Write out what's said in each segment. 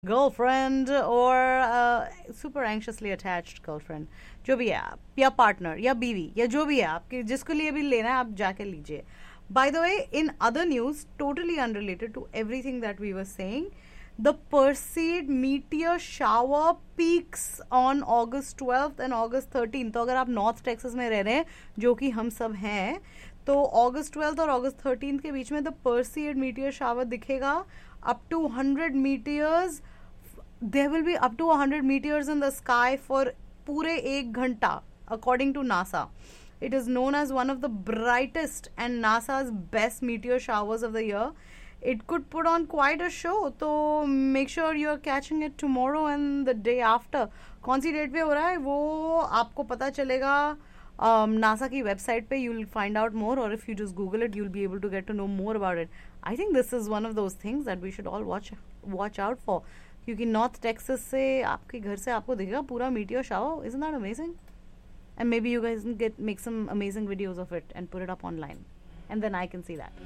Girlfriend और super anxiously attached girlfriend, जो भी है आप, या पार्टनर या बीवी या जो भी है आपके, जिसको लिए भी लेना है आप जाके लीजिए. By the way, in other news, totally unrelated to everything that we were saying, the Perseid meteor shower peaks on August 12th and August 13th. तो अगर आप नॉर्थ टेक्सास में रह रहे हैं, जो कि हम सब हैं, तो August 12th और August 13th के बीच में the Perseid meteor shower दिखेगा. Up to 100 meteors, there will be up to 100 meteors in the sky for पूरे 1 घंटा, according to NASA. It is known as one of the brightest and NASA's best meteor showers of the year. It could put on quite a show. So make sure you are catching it tomorrow and the day after. कौन सी date पे हो रहा है वो आपको पता चलेगा NASA की वेबसाइट पे. You will find out more, or if you just Google it, you'll be able to get to know more about it. I think this is one of those things that we should all watch out for. क्योंकि north Texas से आपके घर से आपको दिखेगा पूरा meteor shower. Isn't that amazing? And maybe you guys can make some amazing videos of it and put it up online, and then I can see that.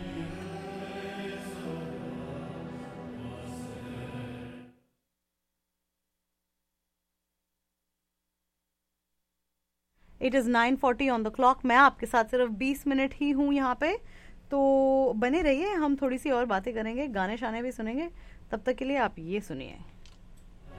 It is 9:40 on the clock. मैं आपके साथ सिर्फ 20 minute ही हूँ यहाँ पे, तो बने रहिए. हम थोड़ी सी और बातें करेंगे, गाने शाने भी सुनेंगे. तब तक के लिए आप ये सुनिए.